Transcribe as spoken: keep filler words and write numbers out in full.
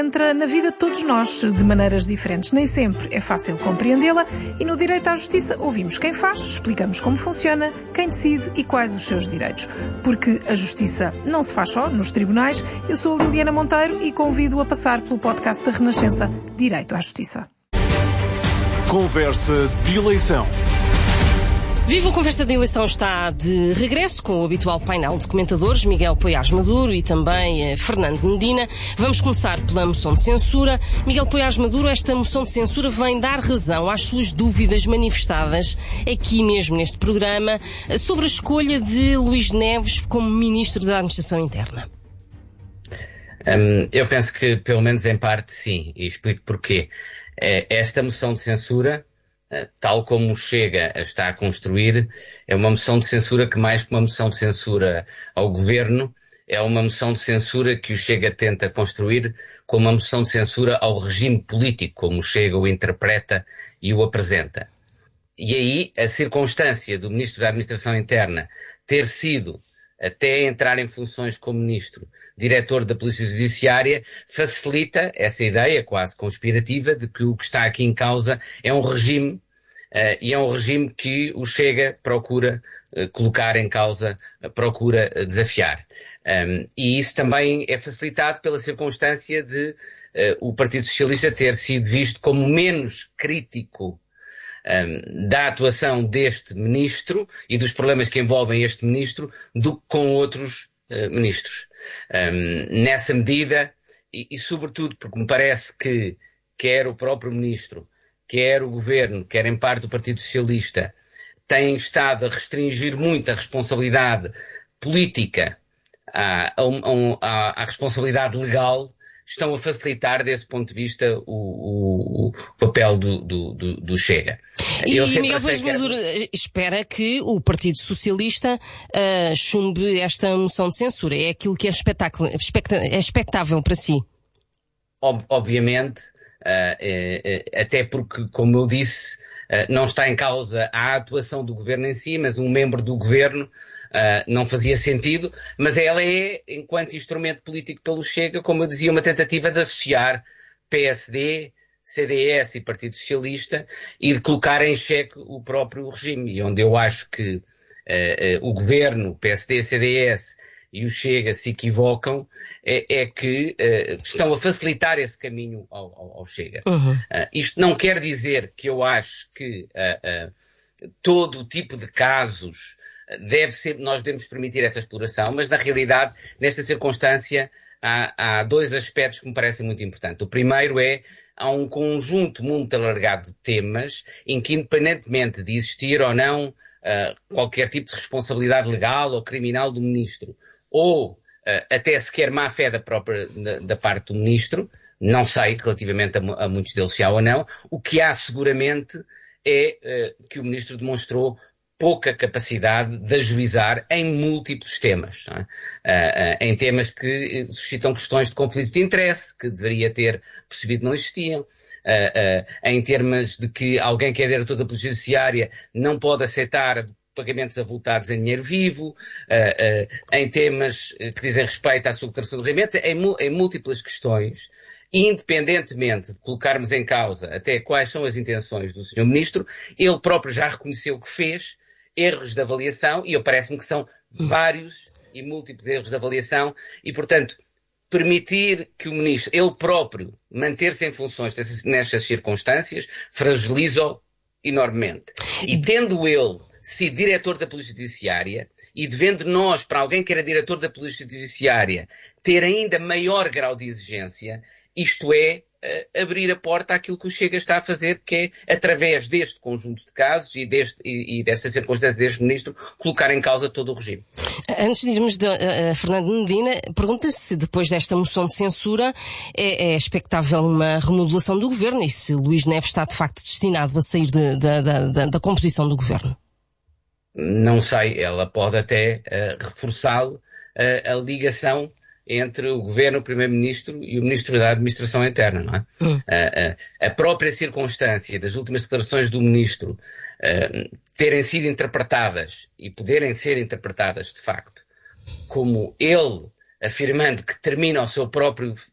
Entra na vida de todos nós, de maneiras diferentes. Nem sempre é fácil compreendê-la e no Direito à Justiça ouvimos quem faz, explicamos como funciona, quem decide e quais os seus direitos. Porque a justiça não se faz só nos tribunais. Eu sou a Liliana Monteiro e convido a passar pelo podcast da Renascença Direito à Justiça. Conversa de eleição. Viva a Conversa de Eleição está de regresso com o habitual painel de comentadores, Miguel Poiás Maduro e também eh, Fernando Medina. Vamos começar pela moção de censura. Miguel Poiás Maduro, esta moção de censura vem dar razão às suas dúvidas manifestadas aqui mesmo neste programa sobre a escolha de Luís Neves como Ministro da Administração Interna. Hum, eu penso que, pelo menos em parte, sim, e explico porquê. Esta moção de censura, tal como o Chega está a construir, é uma moção de censura que, mais que uma moção de censura ao governo, é uma moção de censura que o Chega tenta construir como uma moção de censura ao regime político, como o Chega o interpreta e o apresenta. E aí a circunstância do Ministro da Administração Interna ter sido, até entrar em funções como Ministro, diretor da Polícia Judiciária, facilita essa ideia quase conspirativa de que o que está aqui em causa é um regime, uh, e é um regime que o Chega procura uh, colocar em causa, uh, procura uh, desafiar. Um, e isso também é facilitado pela circunstância de uh, o Partido Socialista ter sido visto como menos crítico Um, da atuação deste ministro e dos problemas que envolvem este ministro do que com outros uh, ministros. Um, nessa medida, e, e sobretudo porque me parece que quer o próprio ministro, quer o governo, quer em parte o Partido Socialista, têm estado a restringir muito a responsabilidade política à, à, à responsabilidade legal, estão a facilitar, desse ponto de vista, o, o, o papel do, do, do, do Chega. E Miguel Poiás Maduro que... espera que o Partido Socialista uh, chumbe esta moção de censura. É aquilo que é, expecta, é expectável para si? Ob, obviamente, uh, é, é, até porque, como eu disse, uh, não está em causa a atuação do governo em si, mas um membro do governo. Uh, não fazia sentido, mas ela é, enquanto instrumento político pelo Chega, como eu dizia, uma tentativa de associar P S D, C D S e Partido Socialista e de colocar em xeque o próprio regime, e onde eu acho que uh, uh, o governo, P S D, C D S e o Chega se equivocam, é, é que uh, estão a facilitar esse caminho ao, ao, ao Chega. Uhum. Uh, isto não quer dizer que eu acho que uh, uh, todo o tipo de casos deve ser, nós devemos permitir essa exploração, mas na realidade, nesta circunstância, há, há dois aspectos que me parecem muito importantes. O primeiro é, há um conjunto muito alargado de temas em que, independentemente de existir ou não uh, qualquer tipo de responsabilidade legal ou criminal do ministro, ou uh, até sequer má-fé da própria, da, da parte do ministro, não sei relativamente a, a muitos deles se há ou não, o que há seguramente é uh, que o ministro demonstrou pouca capacidade de ajuizar em múltiplos temas, não é? uh, uh, em temas que suscitam questões de conflitos de interesse, que deveria ter percebido não existiam, uh, uh, em termos de que alguém que é diretor da Polícia Judiciária não pode aceitar pagamentos avultados em dinheiro vivo, uh, uh, em temas que dizem respeito à sua declaração de rendimentos, em, em múltiplas questões. Independentemente de colocarmos em causa até quais são as intenções do senhor Ministro, ele próprio já reconheceu que fez erros de avaliação, e eu parece-me que são vários e múltiplos erros de avaliação, e, portanto, permitir que o Ministro, ele próprio, manter-se em funções nestas circunstâncias, fragiliza-o enormemente. E tendo ele sido diretor da Polícia Judiciária, e devendo nós, para alguém que era diretor da Polícia Judiciária, ter ainda maior grau de exigência, isto é, uh, abrir a porta àquilo que o Chega está a fazer, que é, através deste conjunto de casos e, deste, e, e desta circunstância deste ministro, colocar em causa todo o regime. Antes de irmos de uh, Fernando Medina, pergunta-se se depois desta moção de censura é, é expectável uma remodelação do governo e se Luís Neves está de facto destinado a sair de, de, de, de, da composição do governo. Não sei, ela pode até uh, reforçar uh, a ligação entre o governo, o primeiro-ministro e o ministro da Administração Interna, não é? Hum. Uh, uh, a própria circunstância das últimas declarações do ministro uh, terem sido interpretadas e poderem ser interpretadas de facto como ele afirmando que termina o seu próprio